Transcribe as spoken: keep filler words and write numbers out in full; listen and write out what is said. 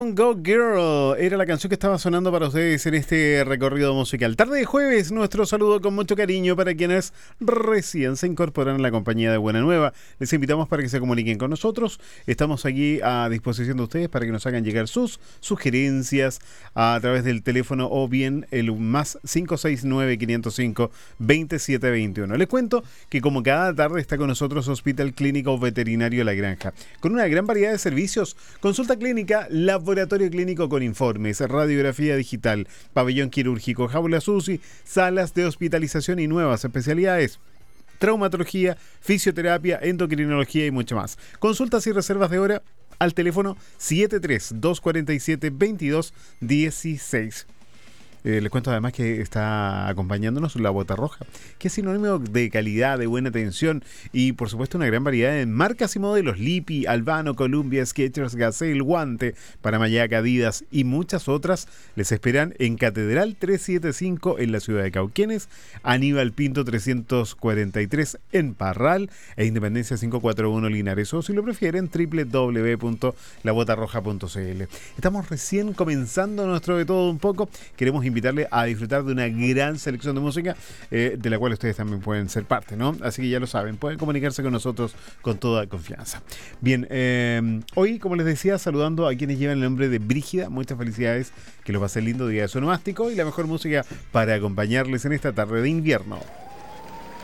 Go Girl era la canción que estaba sonando para ustedes en este recorrido musical. Tarde de jueves, nuestro saludo con mucho cariño para quienes recién se incorporan a la compañía de Buena Nueva. Les invitamos para que se comuniquen con nosotros. Estamos aquí a disposición de ustedes para que nos hagan llegar sus sugerencias a través del teléfono o bien el más cinco seis nueve, cinco cero cinco, dos siete dos uno. Les cuento que como cada tarde está con nosotros Hospital Clínico Veterinario La Granja, con una gran variedad de servicios: consulta clínica, laboratorio clínico con informes, radiografía digital, pabellón quirúrgico, jaulas U C I, salas de hospitalización y nuevas especialidades: traumatología, fisioterapia, endocrinología y mucho más. Consultas y reservas de hora al teléfono siete tres, dos cuatro siete, dos dos uno seis. Eh, les cuento además que está acompañándonos la Bota Roja, que es sinónimo de calidad, de buena atención y por supuesto una gran variedad de marcas y modelos: Lippi, Albano, Columbia, Skechers, Gazelle, Guante, Paramayac, Adidas y muchas otras. Les esperan en Catedral trescientos setenta y cinco en la ciudad de Cauquenes, Aníbal Pinto trescientos cuarenta y tres en Parral e Independencia quinientos cuarenta y uno Linares, o si lo prefieren doble u doble u doble u punto la bota roja punto c l. Estamos recién comenzando nuestro de todo un poco. Queremos invitarle a disfrutar de una gran selección de música, eh, de la cual ustedes también pueden ser parte, ¿no? Así que ya lo saben, pueden comunicarse con nosotros con toda confianza. Bien, eh, hoy, como les decía, saludando a quienes llevan el nombre de Brígida. Muchas felicidades, que lo pasen lindo día de su onomástico y la mejor música para acompañarles en esta tarde de invierno.